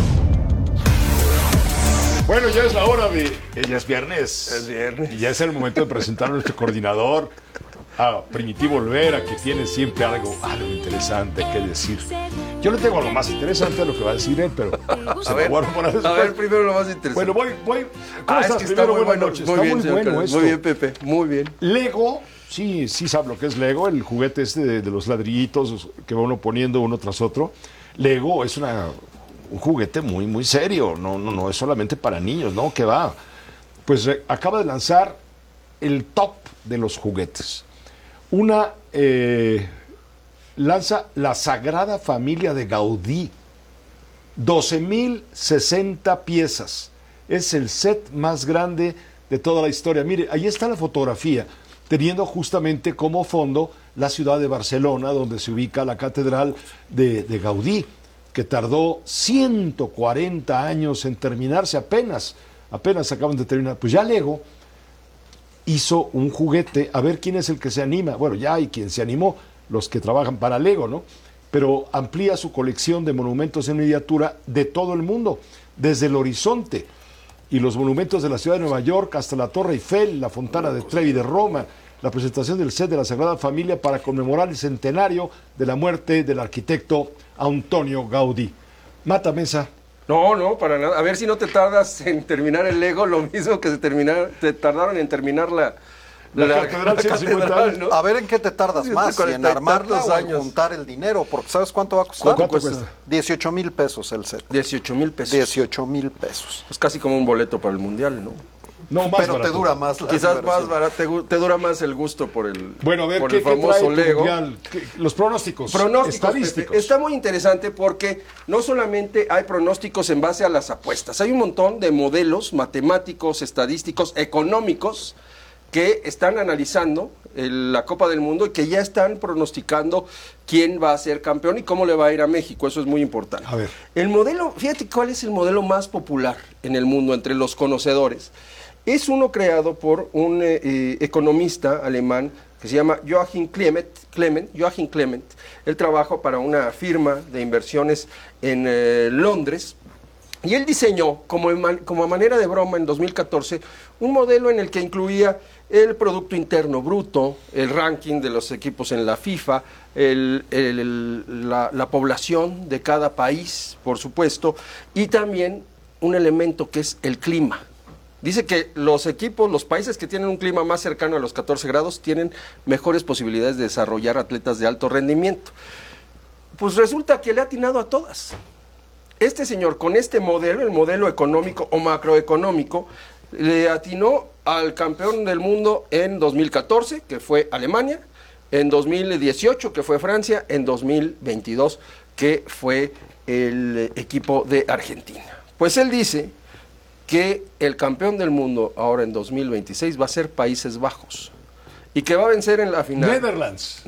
Bueno, ya es la hora de... Ya es viernes. Es viernes. Y ya es el momento de presentar a nuestro coordinador, a Primitivo Olvera, que tiene siempre algo interesante que decir. Yo le tengo algo más interesante de lo que va a decir él, pero se lo guardo para después. A ver, primero lo más interesante. Bueno, voy. ¿Cómo estás? Es que Primero, está muy buenas bueno. noches. Muy Está bien, muy bueno esto. Muy bien, Pepe. Muy bien. Lego, sí sabes lo que es Lego, el juguete este de los ladrillitos que va uno poniendo uno tras otro. Lego es un juguete muy, muy serio. No es solamente para niños, ¿no? ¿Qué va? Pues acaba de lanzar el top de los juguetes. Lanza la Sagrada Familia de Gaudí. 12,060 piezas. Es el set más grande de toda la historia. Mire, ahí está la fotografía, teniendo justamente como fondo la ciudad de Barcelona, donde se ubica la catedral de Gaudí, que tardó 140 años en terminarse, apenas acaban de terminar. Pues ya Lego hizo un juguete, a ver quién es el que se anima. Bueno, ya hay quien se animó, los que trabajan para Lego, ¿no? Pero amplía su colección de monumentos en miniatura de todo el mundo, desde el horizonte y los monumentos de la ciudad de Nueva York hasta la Torre Eiffel, la Fontana de Trevi de Roma, la presentación del set de la Sagrada Familia para conmemorar el centenario de la muerte del arquitecto Antonio Gaudí. Mata Mesa. No, para nada. A ver si no te tardas en terminar el Lego, lo mismo que te tardaron en terminar la catedral, ¿no? A ver en qué te tardas más, si en armarla o en juntar el dinero, porque ¿sabes cuánto va a costar? ¿Cuánto cuesta? 18,000 pesos el set. 18,000 pesos. 18,000 pesos. Es casi como un boleto para el Mundial, ¿no? No, más pero barato. te dura más la Quizás diversión. más barato, te dura más el gusto por el, bueno, a ver, por ¿qué, el famoso ¿qué trae Lego. Los pronósticos estadísticos. Pepe, está muy interesante porque no solamente hay pronósticos en base a las apuestas, hay un montón de modelos matemáticos, estadísticos, económicos que están analizando la Copa del Mundo y que ya están pronosticando quién va a ser campeón y cómo le va a ir a México. Eso es muy importante. A ver. El modelo, fíjate cuál es el modelo más popular en el mundo entre los conocedores. Es uno creado por un economista alemán que se llama Joachim Clement. Él trabaja para una firma de inversiones en Londres. Y él diseñó, como a manera de broma en 2014, un modelo en el que incluía el Producto Interno Bruto, el ranking de los equipos en la FIFA, la población de cada país, por supuesto, y también un elemento que es el clima. Dice que los países que tienen un clima más cercano a los 14 grados tienen mejores posibilidades de desarrollar atletas de alto rendimiento. Pues resulta que le ha atinado a todas. Este señor, con este modelo, el modelo económico o macroeconómico, le atinó al campeón del mundo en 2014, que fue Alemania, en 2018, que fue Francia, en 2022, que fue el equipo de Argentina. Pues él dice que el campeón del mundo ahora en 2026 va a ser Países Bajos y que va a vencer en la final Netherlands,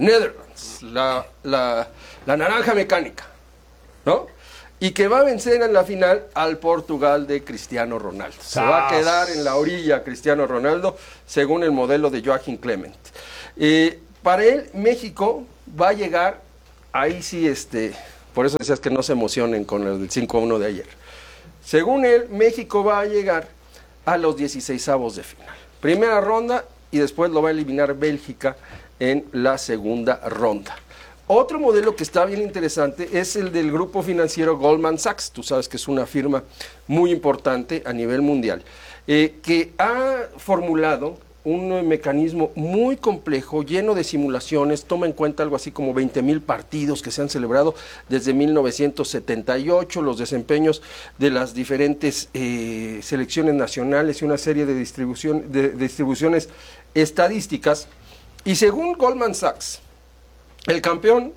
la naranja mecánica, ¿no? Y que va a vencer en la final al Portugal de Cristiano Ronaldo. Se va a quedar en la orilla Cristiano Ronaldo, según el modelo de Joachim Clement. Para él, México va a llegar, ahí sí, por eso decías que no se emocionen con el 5-1 de ayer. Según él, México va a llegar a los 16avos de final. Primera ronda y después lo va a eliminar Bélgica en la segunda ronda. Otro modelo que está bien interesante es el del grupo financiero Goldman Sachs. Tú sabes que es una firma muy importante a nivel mundial, que ha formulado un mecanismo muy complejo, lleno de simulaciones. Toma en cuenta algo así como 20,000 partidos que se han celebrado desde 1978, los desempeños de las diferentes selecciones nacionales y una serie de distribuciones estadísticas. Y según Goldman Sachs, el campeón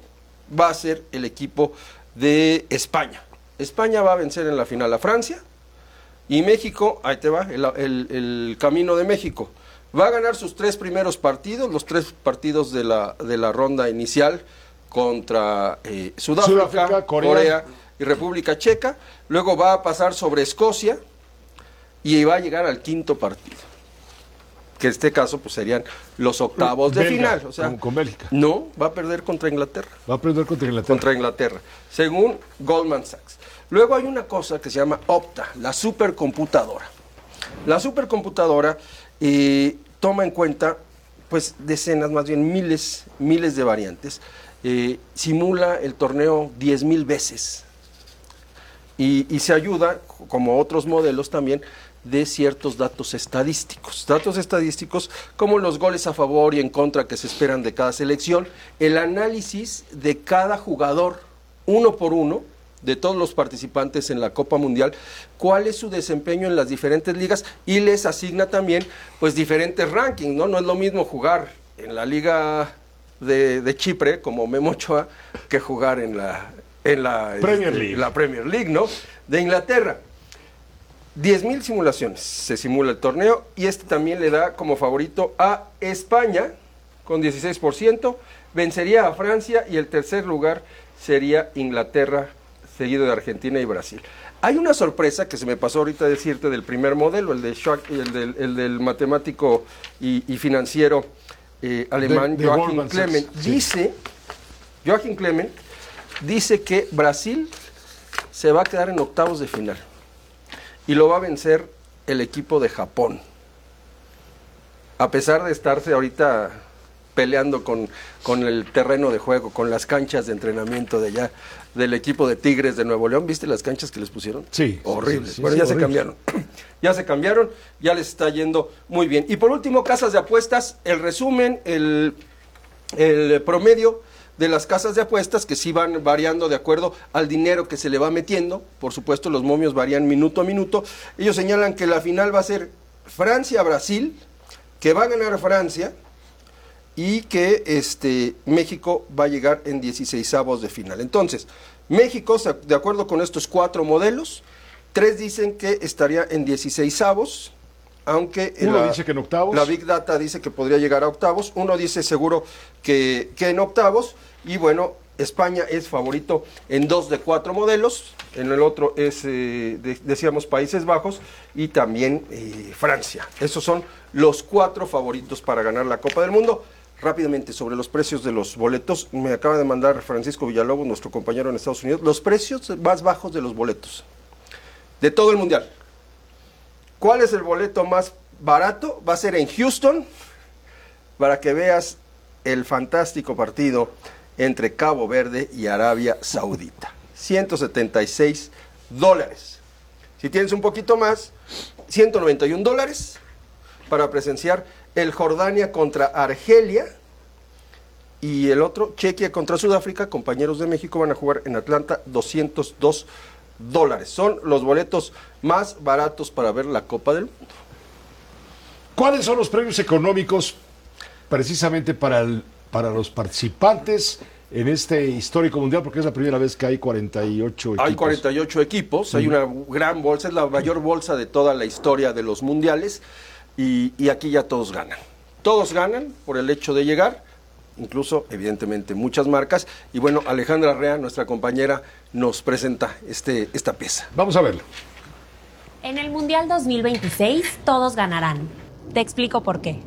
va a ser el equipo de España. España va a vencer en la final a Francia y México, ahí te va, el camino de México. Va a ganar sus 3 primeros partidos, los 3 partidos de la ronda inicial contra Sudáfrica, Corea y República Checa. Luego va a pasar sobre Escocia y va a llegar al 5º partido, que en este caso pues serían los octavos de final. O sea, con Bélgica. No, va a perder contra Inglaterra. Va a perder contra Inglaterra. Según Goldman Sachs. Luego hay una cosa que se llama Opta, la supercomputadora. La supercomputadora toma en cuenta pues decenas, más bien miles de variantes. Simula el torneo 10,000 veces. Y se ayuda, como otros modelos también, de ciertos datos estadísticos. Datos estadísticos como los goles a favor y en contra que se esperan de cada selección, el análisis de cada jugador, uno por uno, de todos los participantes en la Copa Mundial, cuál es su desempeño en las diferentes ligas y les asigna también pues diferentes rankings, ¿no? No es lo mismo jugar en la Liga de Chipre, como Memo Ochoa, que jugar en la Premier League, ¿no? De Inglaterra. 10,000 simulaciones se simula el torneo y también le da como favorito a España con 16%, vencería a Francia y el tercer lugar sería Inglaterra, seguido de Argentina y Brasil. Hay una sorpresa que se me pasó ahorita decirte del primer modelo, el del matemático y financiero alemán Joachim Clement. Joachim Clement dice que Brasil se va a quedar en octavos de final y lo va a vencer el equipo de Japón. A pesar de estarse ahorita peleando con el terreno de juego, con las canchas de entrenamiento de allá, del equipo de Tigres de Nuevo León. ¿Viste las canchas que les pusieron? Sí. Horribles. Sí, bueno, ya horrible. se cambiaron. Ya se cambiaron, ya les está yendo muy bien. Y por último, casas de apuestas, el resumen, el promedio de las casas de apuestas, que sí van variando de acuerdo al dinero que se le va metiendo. Por supuesto, los momios varían minuto a minuto. Ellos señalan que la final va a ser Francia-Brasil, que va a ganar Francia, y que México va a llegar en 16avos de final. Entonces, México, de acuerdo con estos 4 modelos, 3 dicen que estaría en 16avos, aunque uno dice que en octavos. La Big Data dice que podría llegar a octavos, uno dice seguro que en octavos, y bueno, España es favorito en 2 de 4 modelos, en el otro es, decíamos, Países Bajos y también Francia. Esos son los 4 favoritos para ganar la Copa del Mundo. Rápidamente, sobre los precios de los boletos, me acaba de mandar Francisco Villalobos, nuestro compañero en Estados Unidos, los precios más bajos de los boletos de todo el Mundial. ¿Cuál es el boleto más barato? Va a ser en Houston, para que veas el fantástico partido entre Cabo Verde y Arabia Saudita. $176. Si tienes un poquito más, $191 para presenciar el Jordania contra Argelia y el otro, Chequia contra Sudáfrica. Compañeros de México van a jugar en Atlanta, $202. Son los boletos más baratos para ver la Copa del Mundo. ¿Cuáles son los premios económicos precisamente para los participantes en este histórico mundial? Porque es la primera vez que hay 48 equipos. Hay 48 equipos, hay una gran bolsa, es la mayor bolsa de toda la historia de los mundiales. Y aquí ya todos ganan. Todos ganan por el hecho de llegar, incluso, evidentemente, muchas marcas. Y bueno, Alejandra Rea, nuestra compañera, nos presenta esta pieza. Vamos a verlo. En el Mundial 2026, todos ganarán. Te explico por qué.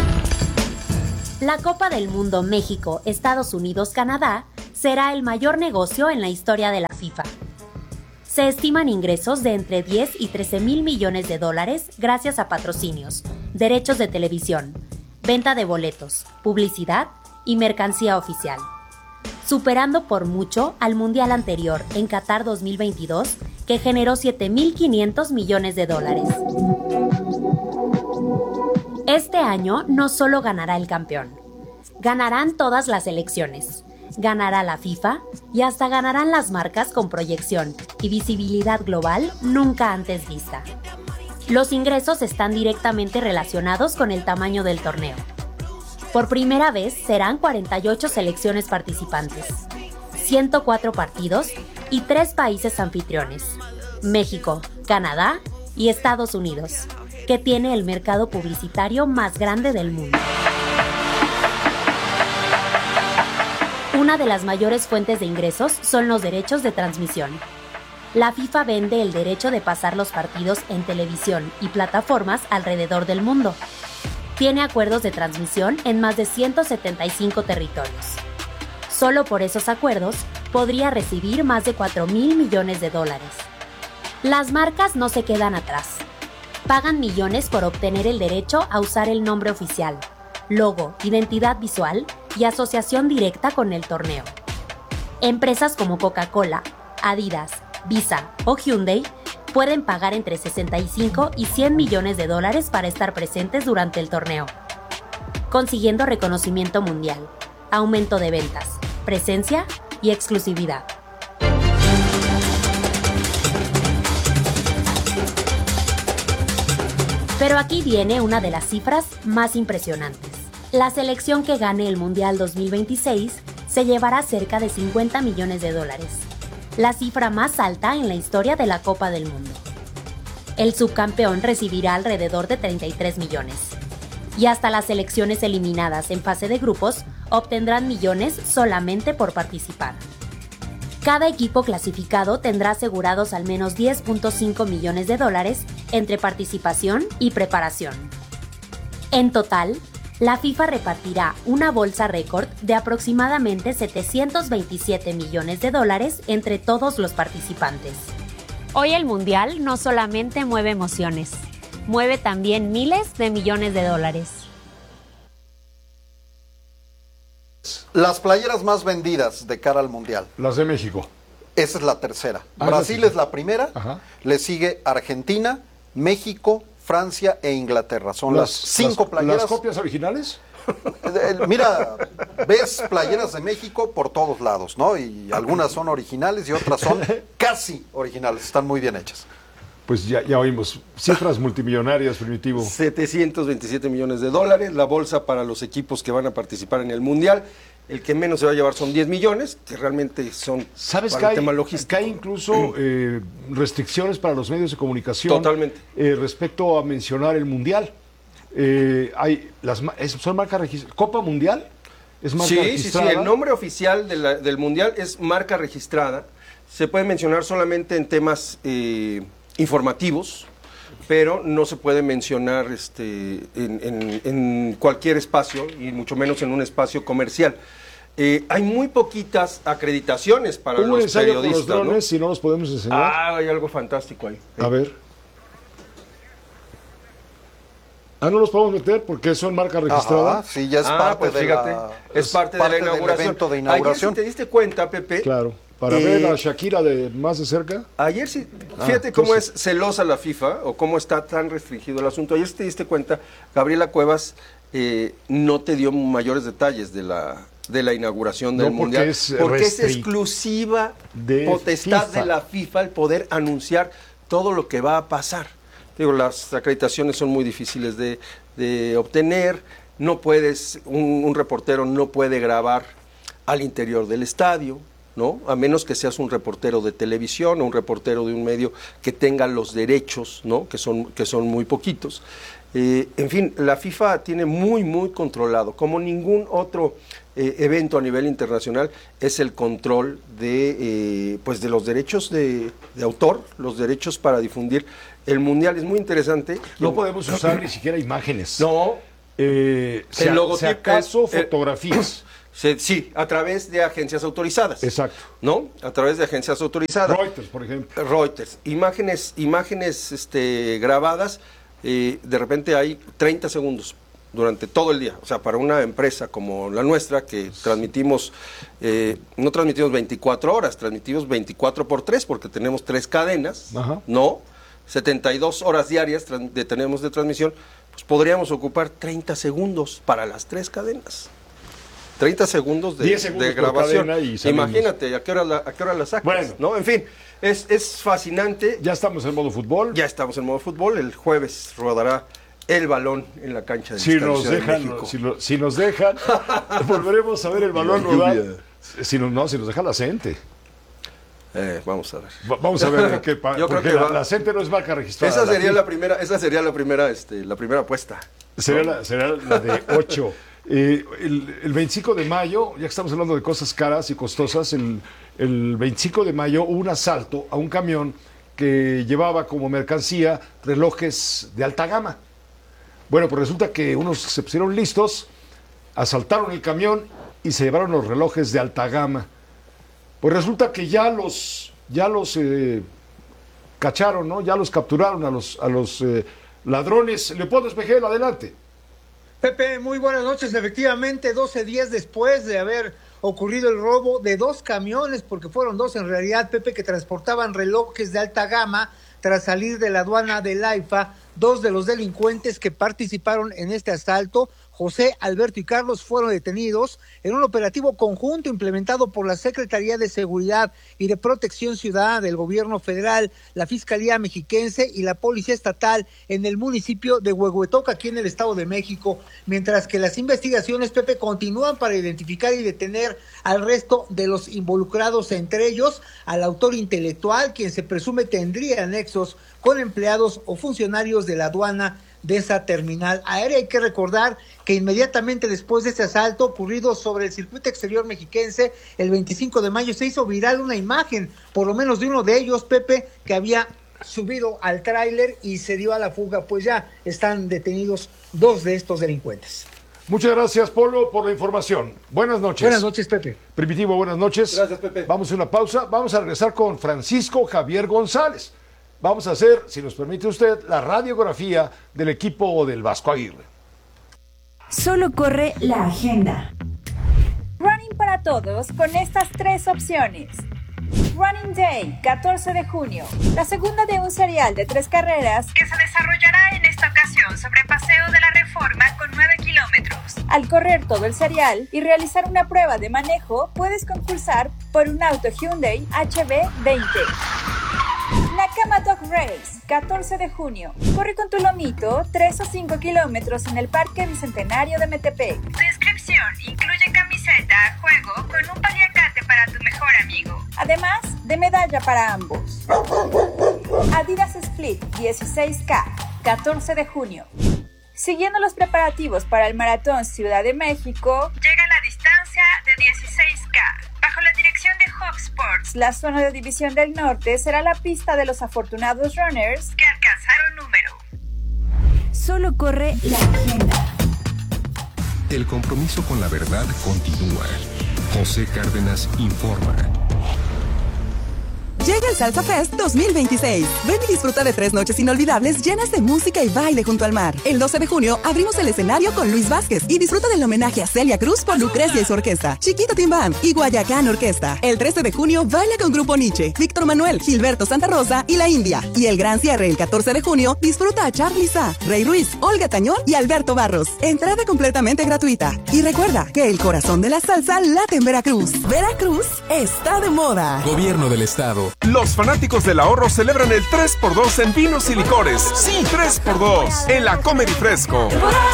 La Copa del Mundo México, Estados Unidos, Canadá, será el mayor negocio en la historia de la FIFA. Se estiman ingresos de entre 10 y 13 mil millones de dólares gracias a patrocinios, derechos de televisión, venta de boletos, publicidad y mercancía oficial, superando por mucho al Mundial anterior en Qatar 2022, que generó 7.500 millones de dólares. Este año no solo ganará el campeón, ganarán todas las elecciones. Ganará la FIFA y hasta ganarán las marcas con proyección y visibilidad global nunca antes vista. Los ingresos están directamente relacionados con el tamaño del torneo. Por primera vez serán 48 selecciones participantes. 104 partidos y 3 países anfitriones: México, Canadá y Estados Unidos, que tiene el mercado publicitario más grande del mundo. Una de las mayores fuentes de ingresos son los derechos de transmisión. La FIFA vende el derecho de pasar los partidos en televisión y plataformas alrededor del mundo. Tiene acuerdos de transmisión en más de 175 territorios. Solo por esos acuerdos podría recibir más de $4,000 millones. Las marcas no se quedan atrás. Pagan millones por obtener el derecho a usar el nombre oficial, logo, identidad visual y asociación directa con el torneo. Empresas como Coca-Cola, Adidas, Visa o Hyundai pueden pagar entre 65 y 100 millones de dólares para estar presentes durante el torneo, consiguiendo reconocimiento mundial, aumento de ventas, presencia y exclusividad. Pero aquí viene una de las cifras más impresionantes. La selección que gane el Mundial 2026 se llevará cerca de 50 millones de dólares, la cifra más alta en la historia de la Copa del Mundo. El subcampeón recibirá alrededor de 33 millones. Y hasta las selecciones eliminadas en fase de grupos obtendrán millones solamente por participar. Cada equipo clasificado tendrá asegurados al menos 10.5 millones de dólares entre participación y preparación. En total, la FIFA repartirá una bolsa récord de aproximadamente 727 millones de dólares entre todos los participantes. Hoy el Mundial no solamente mueve emociones, mueve también miles de millones de dólares. Las playeras más vendidas de cara al Mundial. Las de México. Esa es la tercera. Brasil es la primera, le sigue Argentina, México, Francia e Inglaterra. Son las 5 playeras. ¿Las copias originales? Mira, ves playeras de México por todos lados, ¿no? Y algunas son originales y otras son casi originales. Están muy bien hechas. Pues ya oímos. Cifras multimillonarias, Primitivo. 727 millones de dólares. La bolsa para los equipos que van a participar en el Mundial. El que menos se va a llevar son 10 millones, que realmente son para el tema logístico. ¿Sabes que hay incluso restricciones para los medios de comunicación? Totalmente. Respecto a mencionar el Mundial. ¿Son marcas registradas? ¿Copa Mundial? ¿Es marca registrada? Sí. El nombre oficial del Mundial es marca registrada. Se puede mencionar solamente en temas informativos, pero no se puede mencionar en cualquier espacio, y mucho menos en un espacio comercial. Hay muy poquitas acreditaciones para los periodistas. Con los drones, ¿no? Si no los podemos enseñar. Hay algo fantástico ahí. A ver. No los podemos meter porque son marca registrada. Sí, ya es parte de la inauguración. Del evento de inauguración. Ayer, si te diste cuenta, Pepe. Claro. Para ver a Shakira de más de cerca. Ayer sí, fíjate cómo es celosa la FIFA o cómo está tan restringido el asunto. Ayer si te diste cuenta, Gabriela Cuevas no te dio mayores detalles de la inauguración del Mundial. Porque es exclusiva potestad FIFA. De la FIFA el poder anunciar todo lo que va a pasar. Digo, las acreditaciones son muy difíciles de obtener. No puedes, un reportero no puede grabar al interior del estadio, ¿no? A menos que seas un reportero de televisión o un reportero de un medio que tenga los derechos, ¿no? Que son muy poquitos. En fin, la FIFA tiene muy controlado, como ningún otro evento a nivel internacional, es el control de los derechos de autor, los derechos para difundir el Mundial. Es muy interesante. No podemos usar ni siquiera imágenes. No. El logotipo. Si acaso fotografías. Sí, a través de agencias autorizadas. Exacto. ¿No? A través de agencias autorizadas. Reuters, por ejemplo. Reuters. Imágenes grabadas, de repente hay 30 segundos durante todo el día. O sea, para una empresa como la nuestra, que transmitimos, no transmitimos 24 horas, transmitimos 24x3, porque tenemos 3 cadenas, ¿no? 72 horas diarias tenemos de transmisión, pues podríamos ocupar 30 segundos para las 3 cadenas. 30 segundos de grabación. Imagínate a qué hora la sacas. Bueno, ¿no? En fin, es fascinante. Ya estamos en modo fútbol. Ya estamos en modo fútbol. El jueves rodará el balón en la cancha de México. Si nos dejan, volveremos a ver el balón rodar. Si nos deja la CENTE. Vamos a ver. Vamos a ver qué Yo creo que la CENTE no es marca registrada. Esa sería la primera apuesta. Será la de 8. El 25 de mayo, ya que estamos hablando de cosas caras y costosas, el 25 de mayo hubo un asalto a un camión que llevaba como mercancía relojes de alta gama. Bueno, pues resulta que unos se pusieron listos, asaltaron el camión y se llevaron los relojes de alta gama. Pues resulta que ya los cacharon, ¿no? Ya los capturaron a los ladrones. Leopoldo Espejel, adelante. Pepe, muy buenas noches. Efectivamente, 12 días después de haber ocurrido el robo de 2 camiones, porque fueron 2 en realidad, Pepe, que transportaban relojes de alta gama, tras salir de la aduana del AIFA, 2 de los delincuentes que participaron en este asalto, José, Alberto y Carlos, fueron detenidos en un operativo conjunto implementado por la Secretaría de Seguridad y de Protección Ciudadana del Gobierno Federal, la Fiscalía Mexiquense y la Policía Estatal en el municipio de Huehuetoca, aquí en el Estado de México, mientras que las investigaciones, Pepe, continúan para identificar y detener al resto de los involucrados, entre ellos al autor intelectual, quien se presume tendría nexos con empleados o funcionarios de la aduana de esa terminal aérea. Hay que recordar que inmediatamente después de este asalto ocurrido sobre el circuito exterior mexiquense, el 25 de mayo se hizo viral una imagen, por lo menos de uno de ellos, Pepe, que había subido al tráiler y se dio a la fuga. Pues ya están detenidos 2 de estos delincuentes. Muchas gracias, Polo, por la información. Buenas noches. Buenas noches, Pepe. Primitivo, buenas noches. Gracias, Pepe. Vamos a una pausa. Vamos a regresar con Francisco Javier González. Vamos a hacer, si nos permite usted, la radiografía del equipo del Vasco Aguirre. Solo corre la agenda. Running para todos con estas 3 opciones. Running Day, 14 de junio, la segunda de un serial de 3 carreras que se desarrollará en esta ocasión sobre Paseo de la Reforma con 9 kilómetros. Al correr todo el serial y realizar una prueba de manejo, puedes concursar por un auto Hyundai HB20. Nakama Dog Race, 14 de junio. Corre con tu lomito 3 o 5 kilómetros en el Parque Bicentenario de Metepec. Descripción: incluye camiseta, juego con un paliacate para tu mejor amigo, además de medalla para ambos. Adidas Split 16K, 14 de junio. Siguiendo los preparativos para el Maratón Ciudad de México, llega la distancia de 16K. Bajo la dirección de Hub Sports, la zona de División del Norte será la pista de los afortunados runners que alcanzaron número. Solo corre la agenda. El compromiso con la verdad continúa. José Cárdenas informa. Llega el Salsa Fest 2026. Ven y disfruta de 3 noches inolvidables llenas de música y baile junto al mar. El 12 de junio abrimos el escenario con Luis Vázquez y disfruta del homenaje a Celia Cruz por Lucrecia y su orquesta, Chiquita Tim Bam y Guayacán Orquesta. El 13 de junio baila con Grupo Nietzsche, Víctor Manuel, Gilberto Santa Rosa y La India. Y el gran cierre el 14 de junio disfruta a Charly Sa, Rey Ruiz, Olga Tañón y Alberto Barros. Entrada completamente gratuita. Y recuerda que el corazón de la salsa late en Veracruz. Veracruz está de moda. Gobierno del Estado. Los fanáticos del ahorro celebran el 3x2 en vinos y licores. Sí, 3x2 en la Comedy Fresco.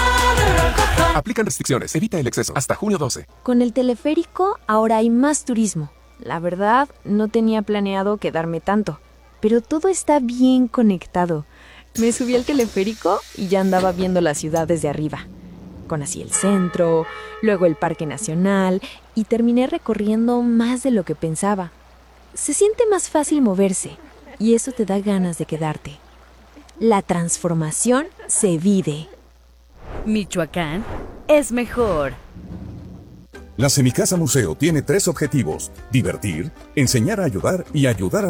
Aplican restricciones, evita el exceso. Hasta junio 12. Con el teleférico ahora hay más turismo. La verdad, no tenía planeado quedarme tanto, pero todo está bien conectado. Me subí al teleférico y ya andaba viendo la ciudad desde arriba. Conocí el centro, luego el Parque Nacional y terminé recorriendo más de lo que pensaba. Se siente más fácil moverse y eso te da ganas de quedarte. La transformación se vive. Michoacán es mejor. La Semicasa Museo tiene 3 objetivos: divertir, enseñar a ayudar y ayudar a